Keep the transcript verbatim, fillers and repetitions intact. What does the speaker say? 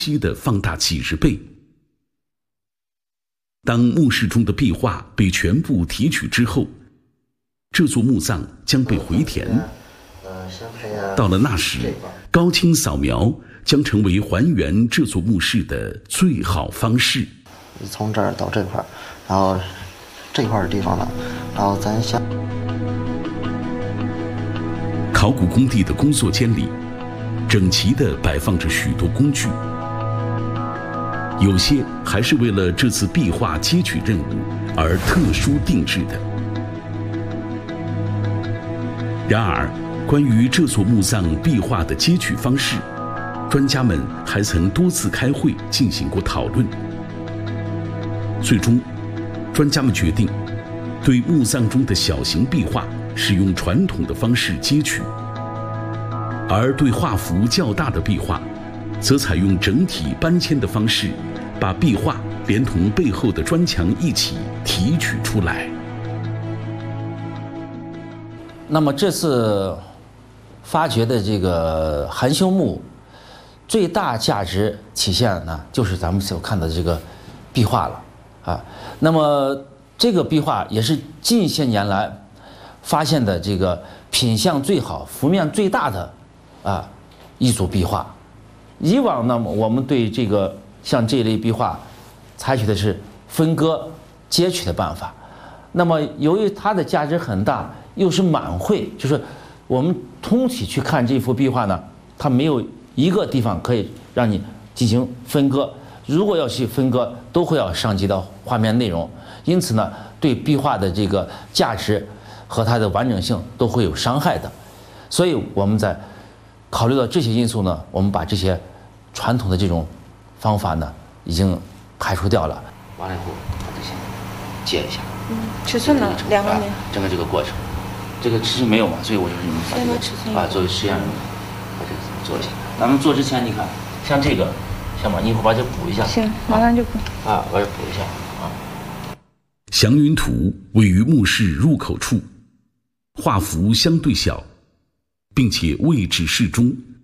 期的放大几十倍。当墓室中的壁画被全部提取之后，这座墓葬将被回填。到了那时，高清扫描将成为还原这座墓室的最好方式。 从这儿到这块，然后这块的地方呢，然后咱想， 考古工地的工作间里，整齐地摆放着许多工具，有些还是为了这次壁画接取任务而特殊定制的。然而，关于这座墓葬壁画的接取方式，专家们还曾多次开会进行过讨论。最终，专家们决定对墓葬中的小型壁画使用传统的方式接取，而对画幅较大的壁画，则采用整体搬迁的方式，把壁画连同背后的砖墙一起提取出来。 那么这次发掘的这个含羞墓，最大价值体现呢，就是咱们所看到的这个壁画了啊。那么这个壁画也是近些年来发现的这个品相最好、幅面最大的啊一组壁画。以往呢，我们对这个像这类壁画采取的是分割接取的办法。那么由于它的价值很大，又是满绘，就是我们通体去看这幅壁画呢，它没有一个地方可以让你进行分割。如果要去分割，都会要伤及到画面内容，因此呢，对壁画的这个价值和它的完整性都会有伤害的。所以我们在考虑到这些因素呢，我们把这些传统的这种方法呢，已经排除掉了。 完了以后，把这些接一下。 嗯，尺寸呢？两个没。 整个这个过程，这个尺寸没有嘛，所以我就是你们把这个尺寸啊作为实验用，把这个做一下。咱们做之前，你看，像这个，行吧？你一会儿把这补一下。 行，马上就补。 啊，我也补一下啊。 祥云图位于墓室入口处，画幅相对小，并且位置适中，